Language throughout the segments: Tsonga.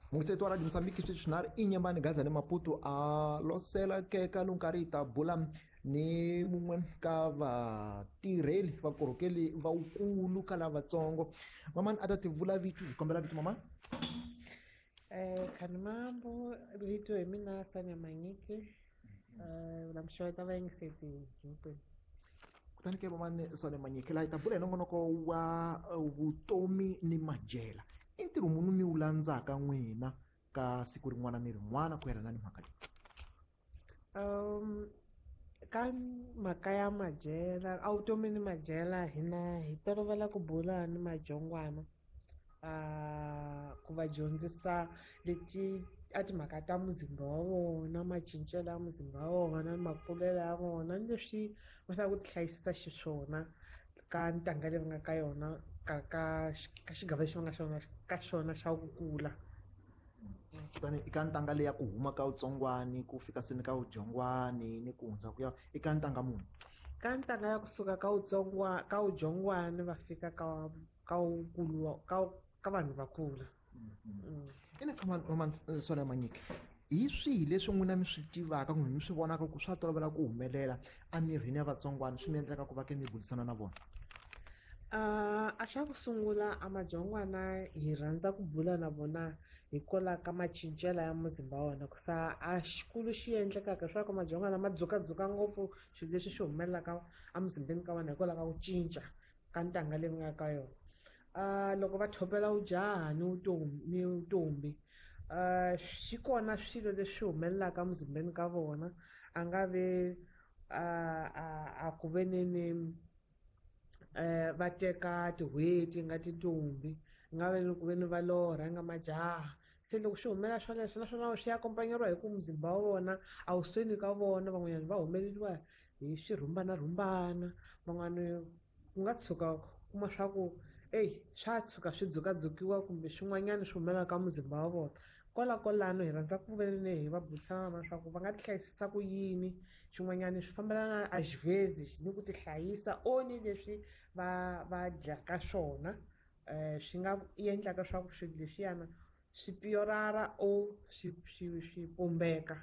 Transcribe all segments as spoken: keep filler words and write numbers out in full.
Mungtseto wa Radio Msambiki sweswinari i Nyembani Gaza ni Maputo a losela keka lunkarhi ta bula ni mumwe ka vatirheli vakorhokeli va ukulu ka lavatsongo. Mamani a ta ti vula vito hi kombela vito mamani. Eh, khani mambo vito hi mina Sonia Manyiki eh la mxota va yingiseti hinkwenu. Kutani ke mamani Sonia Manyiki la hi ta bula hi nongonoko wa uh, vutomi ni madyela. I ntirho muni mi wu landzaka n'wina ka siku rin'wana ni rin'wana ku yelana ni mhaka leyi? Um ka mhaka ya madyela a vutomi ni madyela hina hi tolovela ku bula ni majongwana a ku va dyondzisa leti a timhaka ta muzimba wa vona, macincelo ya muzimba wa vona, makulelo ya vona ni leswi va fanele ku tihlayisisa xiswona ka ntanga leyi va nga ka yona ka ka ka xigava lexi va nga xona ka xona xa ku kula. Kutani eka ntanga leyi ya ku huma ka vutsongwani ku fika seni ka vujongwani ni ku hundza ku ya eka ntanga muni? Ka ntanga ya kusuka ka vutsongwa ka vujongwani va fika ka ka vukulu ka ka vanhu va kula. Ina ka mama Sonia Manyiki hi swihi leswi n'wina mi swi tivaka kumbe mi swi vonaka ku swa tolovela ku humelela emirini ya vatsongwana swi mi endleka ku va ke mi burisana na vona? Uh, a xa ku sungula a majongwana hi rhandza ku bula na vona hikwalaho ka macincelo ya muzimba wa wona kusa a xikulu xi endlekaka swa ku majongwana ma dzukadzuka ngopfu swilo leswi swi humelelaka emuzimbeni ka vona hikwalaho ka ku cinca ka ntanga leyi nga ka yona. Uh, loko va thopela ujaha ni vutomi ni vutombi uh, swi kona swilo leswi humelelaka emuzimbeni ka vona a nga ve uh, a, a ku ve ni eh va teka tihweti nga tintombi nga ve ku ve ni va lorha nga majaha se loko swi humelela swoleswo naswona swi akompanyeriwa hi ku muzimba wa vona a wu sweni ka vona van'wanyana va humeleliwa hi swirhumbana rhumbana van'wani ku nga tshuka kuma swa ku eyi swa tshuka swi dzukadzukiwa kumbe swin'wanyana swi humelela ka muzimba wa vona kwala kwalano hi rhandza ku ve ni hi va burisana na swa ku va nga ti hlayisisa ku yini swin'wanyana swi fambelana a xivhezi ni ku ti hlayisa oni leswi va va dyaka swona eh swi nga endlaka swa ku swilo leswiyana swi piyorara o swi swi swi pumbeka.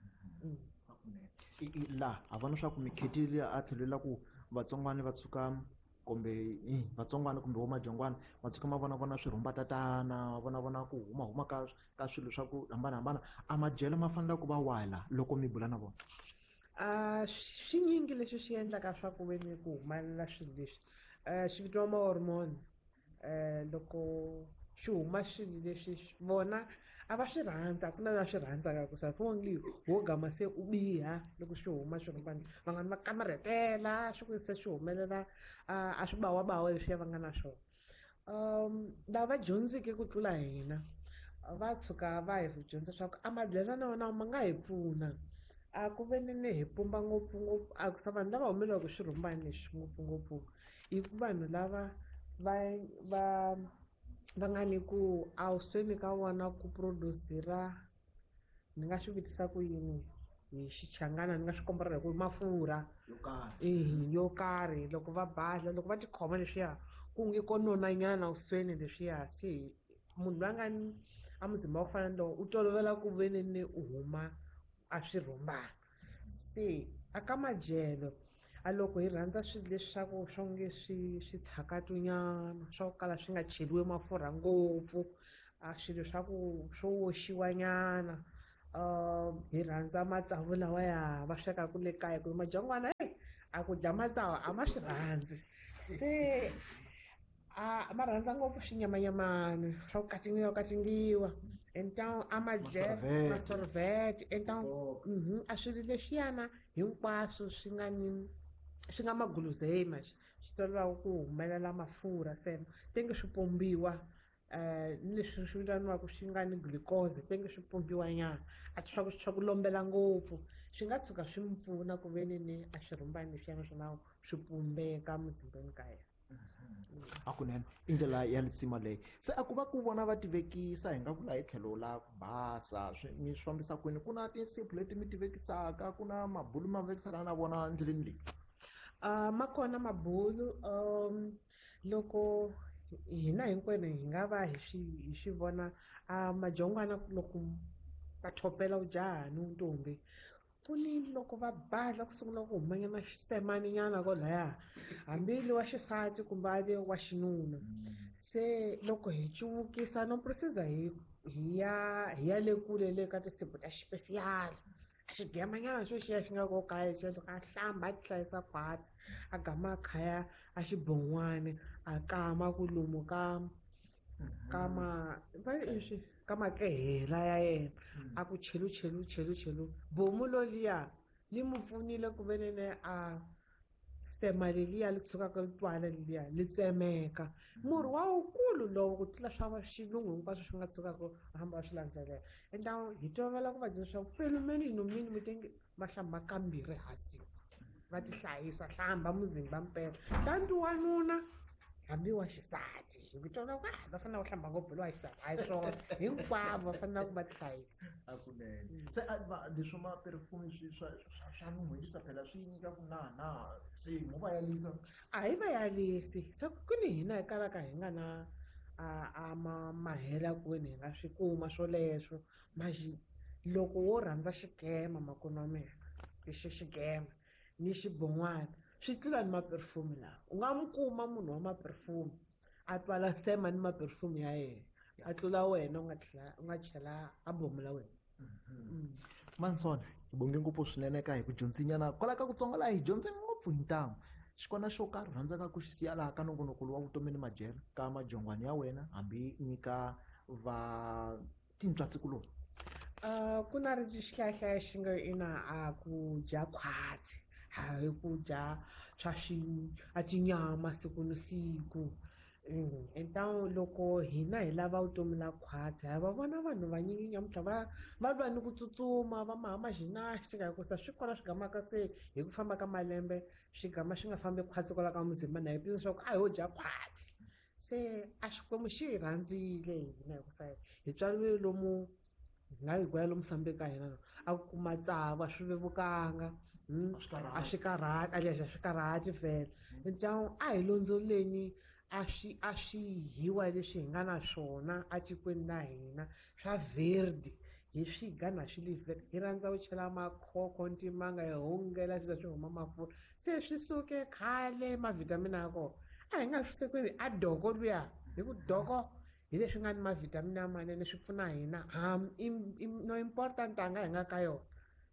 Laha a vona swa ku mikhethile a tlhelela ku vatsongwana va tshuka kumbe hi vatsongwana kumbe vo majongwana va tshuka ma vona vona swirhumba tatana vona vona ku huma huma ka ka swilo swa ku hambanahambana a madyelo ma fanele ku va wala loko mi bula na vona? Uh swinyingi leswi swi endlaka swa ku ve ni ku humelela swilo leswi uh swi vitiwa ma-hormone uh loko swi huma swilo leswi vona a va swi rhandza ku na la swi rhandzaka ku sa only wo gama se u biha loko swi huma swirhumbana van'wani va kamarhetela swi ku se swi humelela a swi bawabawa leswiya va nga na swona. Um lava dyondziki ku tlula hina va tshuka va hi dyondza swa ku a madyela na wona ma nga hi pfuna a ku ve ni hi pumba ngopfungopfu a ku sa vanhu lava humelelaka hi swirhumbana leswi ngopfungopfu i ku vanhu lava va va va nga ni ku a wu sweni ka vona ku produce-ra ni nga swi vitisa ku yini hi xichangana ni nga swi kombela hi ku mafurha yo karhi eh yo karhi loko va badla loko va tikhoma leswiya ku nge ko nonanyana vusweni leswiya se munhu loyi a nga ni a muzimba wa ku fana na lowu u tolovela ku ve ni u huma a swirhumbana se aka madyelo a loko hi rhandza swilo leswaku swo nge swi swi tshakatunyana swa ku kala swi nga cheriwi mafurha ngopfu a swilo swa ku swo oxiwa nyana um hi rhandza matsavu lawa ya va swekaka le kaya ku majongwana a ku dya matsavu a ma swi rhandzi se a ma rhandza ngopfu swinyamanyamana swa ku katingiwa katingiwa então a madyelo masorvete então a swilo leswiyana hinkwaswo swi nga ni swi nga maguluzela swi tolovaka ku humelela mafurha se tenge swi pumbiwa eh ni leswi swi vitaniwaka swi nga ni glucose tenge swi pumbiwa nyana a swa ku swa ku lombela ngopfu swi nga tshuka swi mi pfuna ku ve ni a swirhumbana leswiyana swi swi pumbeka muzimbeni ka yena. Hakunene i ndlela ya nsima leyi se a ku va ku vona va tivekisa hi nga vula hi tlhelo la ku basa swi mi swi fambisa kwini ku na tinsimphu leti mi tivekisaka ku na mabulu ma vekisana na vona endleleni leyi? Uh ma kona mabulu um loko hina hinkwenu hi nga va hi swi hi swi vona a majongwana loko va thopela ujaha ni ntombi ku ni loko va badla ku sungula ku humanyana xisemani nyana kolaya hambi wa xisati kumbe a le wa xinuna se loko hi cuvukisa no precisa hi hi ya hi ya le kule le ka tinsimu ta xipesiyali a xigemanyana xo xiya xi nga ko kaya xi a hlamba a ti hlayisa khwatsi a gama a khaya a xibon'wana a kama ku lomu ka ka ma va leswi ka makehela ya yena a ku chelu chelu chelu chelu bomu loliya li mu pfunile ku venene a sema leliya li tshukaka litwala leliya li tsemeka murhi wa wukulu lowu ku tlula swa xilungu hinkwaswo swi nga tshukaka a hamba va swi landzelela endla hi tovela ku va byela leswaku pelumeni nomini mi tenge va hlamba kambirhi hansi va ti hlayisa hlamba muzimba mpela tantu wanuna hambi wa xisati hi ku tona ku va fanele va hlamba ngopfu wa xisati a hi swona hinkwavo va fanele ku va ti hlayisa hakunene se leswi maperfume swi swa swa nuhwisa phela swi nyika ku na na se mo va yalisa a hi va yalisi se ku ni hina hi kalaka hi nga na a a ma mahela kwini hi nga swi kuma swoleswo maxi loko wo rhandza xikema makunu wa mina lexi xikema ni xibon'wana swi tlula ni maperfume lawa u nga mu kuma munhu wa maperfume a twala sema ni maperfume ya yena a tlula wena u nga tlhela u nga chela a bomu la wena Mansona hi bonge ngopfu swinene ka hi ku dyondzinyana kwala ka kutsonga laha hi dyondze ngopfu hi ntamu xikona xo karhi u rhandzaka ku xi siya laha ka nongonoko wa vutomi ni madyelo ka majongwana ya wena hambi nyika va tintwa tsiku lowu um ku na ri xihlaya xi nga ina a ku dya khwatsi hayi ku dya swa swi a tinyama siku ni siku então loko hina hi lava vutomi la khwatsi hi va vona vanhu vanyingi nyamuntlha va va lwa ni ku tsutsuma va maha maxinastika hikusa swi kona swi gamaka se hi ku famba ka malembe swi gama swi nga fambi khwatsi kwala ka muzimba na hi pisa leswaku a hi ho dya khwatsi se a xikwembu xi hi rhandzile hina hikusa hi tswariwe lomu hi nga hi ku ya lomu sambeni ka hina a ku kuma tsava swi vevukanga a swi karhati a leswi a swi karhati vhele então a hi londzoleni a swi a swi hiwa leswi hi nga na swona a tikweni la hina swa verdi hi swiga na swi liveka hi rhandza ku chela makhokho ntimanga hi hongela swi za swi huma mafurha se swi suke khale mavhitamini ya kona a hi nga swi sekweni a doko luya hi ku doko hi leswi nga ni mavhitamini amanene swi pfuna hina no important anga hi nga ka yona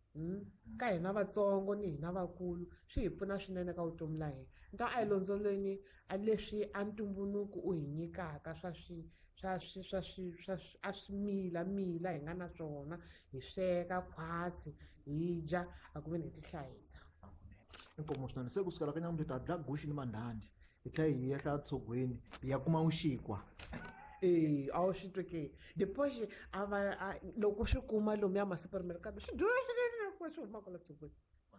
ka hina vatsongo ni hina vakulu swi hi pfuna swinene ka vutomi la hina nta a hi londzoleni a leswi a ntumbuluko u hi nyikaka swa swi swa swi swa swi swa a swimila mila hi nga na swona hi sweka khwatsi hi dya a ku ve ni hi ti hlayisa inkomo swinene se kusukela ka nyamuhla ta dya guxe ni mandhandhi hi tlhela hi yehla tshogweni hi ya kuma uxikwa eh a wu swi twe ke depoxi a va loko swi kuma lomu ya masupermercado swi dura swinene ku swi huma kwala tshogweni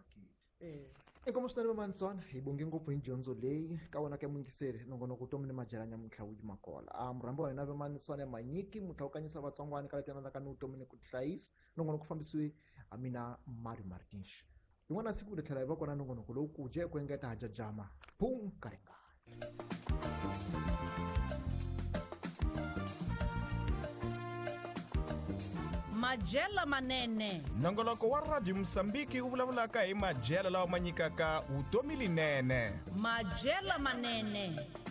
eh inkomo swinene Mansona hi bonge ngopfu hi dyondzo leyi ka wona ka mungiseri nongonoko vutomi ni madyela nyamuntlha wu yima kola a murhambi wa hina ve Mansona manyiki mutla wu kanyisa vatsongwana ka letana ka ni vutomi ni ku tihlayisa nongonoko fambisiwe a mina Mario Martins yin'wana siku ri tlhela hi va kona nongonoko lowu ku je ku engeta hajajama pum karingana Madyela manene nongoloko wa radio Msambiki wu vulavulaka hi madyela lawa ma nyikaka vutomi linene madyela manene